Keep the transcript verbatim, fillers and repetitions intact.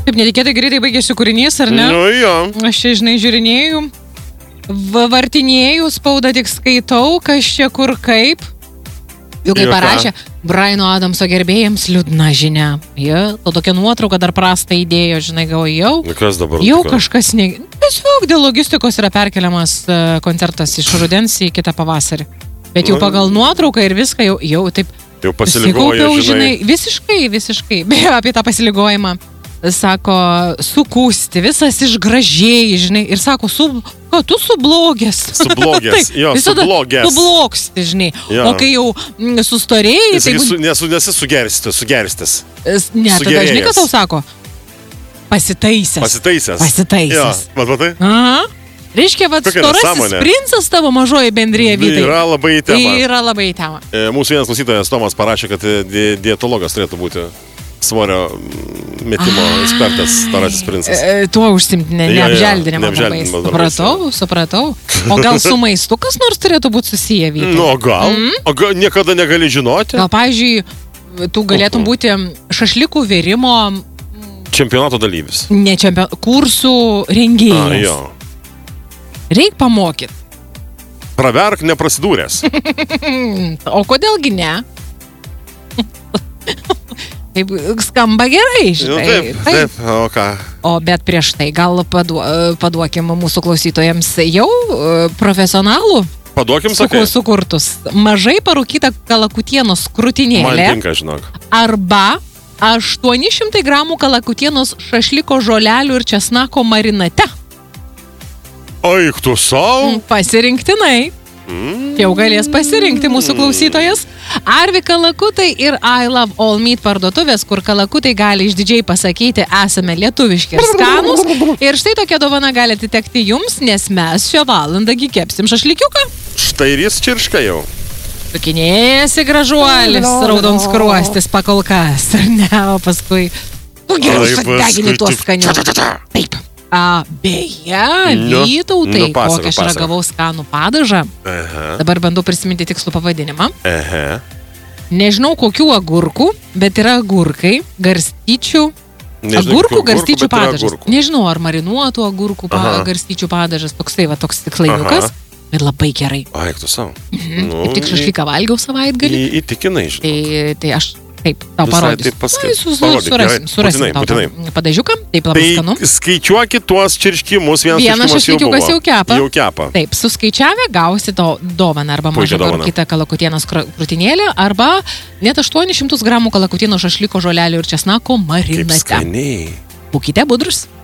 Taip netikėtai greitai baigėsi kūrinys, ar ne? Nu jo. Aš čia, žinai, žiūrinėjau, vartinėjau, spaudą tik skaitau, kas čia kur kaip. Jau kaip parašė, Briano Adamso gerbėjams liūdna žinia. Ja, to tokia nuotrauka dar prastą įdėjo, žinai, gal jau. Kas dabar? Jau kažkas ne... Tiesiog dėl logistikos yra perkeliamas koncertas iš rudens į kitą pavasarį. Bet jau pagal nuotrauką ir viską jau, jau taip... Jau pasiligoja, žinai. žinai. Visiškai, visiškai. Beje, apie tą pasiligojimą. Sako, sukūsti, visas išgražėjai, žinai. Ir sako, su... Ko, tu sublogęs. Sublogęs, jo, sublogęs. Sublogsti, žinai. Jo. O kai jau sustorėjai... Tai bu... Nesu, nesi sugerstis, sugerstis. Ne, tada žinai, kas tau sako? Pasitaisęs. Pasitaisęs. Pasitaisęs. Jo, mat, matai? Aha. Reiškia, vat, storasis princas tavo mažoji bendrėje Vytai. Yra labai į temą. Yra labai į temą. E, mūsų vienas klausytojas Tomas parašė, kad di dietologas turėtų būti svorio metimo ekspertas, storasis princas. E, tuo užsimti, ne, neapželdinimo darbais. Supratau, supratau. O gal su maistu kas nors turėtų būti susiję, Vytai? Nu, gal. Mm? O gal niekada negali žinoti? Gal, pavyzdžiui, tu galėtum būti šašlikų vėrimo... Čempionato dalyvis. Ne čempionato, kursų rengėjas. A, jo. Reik pamokyti. Praverk neprasidūręs. O kodėlgi ne? Taip skamba gerai, žinai. Nu, taip, taip, taip, o ką? O bet prieš tai gal padu, paduokim mūsų klausytojams jau profesionalų Paduokim, sakai? Sukurtus. Mažai parūkyta kalakutienos krūtinėlė. Man tinka, žinok. Arba aštuoni šimtai gramų kalakutienos šašliko žolelių ir česnako marinate. Aik tu savo? Pasirinktinai. Mm. Jau galės pasirinkti mūsų klausytojas. Arvi kalakutai ir I Love All Meat parduotuvės, kur kalakutai gali išdidžiai pasakyti, esame lietuviški ir skanūs. Ir štai tokia dovana gali atitekti jums, nes mes šią valandą kepsim šašlikiuką. Štai ir jis čirška jau. Sukinėjasi gražuolis, raudons kruostis pakolkas, ar ne, o paskui... Tu gerai padegini tuos skanius. Taip. A, beje, nu, Vytautai, nu, kokią aš ragavau skanų padažą. Aha. Dabar bandau prisiminti tikslų pavadinimą. Aha. Nežinau, kokių agurkų, bet yra agurkai, garstyčių, Nežinau, agurkų garstyčių padažas. Agurkų. Nežinau, ar marinuotų agurkų pa, garstyčių padažas, toks tai va, toks stiklainiukas. Ir labai gerai. Ai, tu savo. Mhm. Nu, tik šašlyką valgiau savaitgalį. Įtikinai, žinau. Tai, tai aš... Taip, tau parodysiu. Surasim, surasim tau padažiuką. Taip, labai skanu. Tai skaičiuokit tuos čirškimus. Vienas šašlikiukas jau kepa. Jau kepa. Taip, suskaičiavę gausi to dovaną arba mažą kitą kalakutienos krūtinėlę arba net aštuonis šimtus gramų kalakutienos šašliko žolelių ir česnako marinate. Kaip skaniai. Būkite budrus.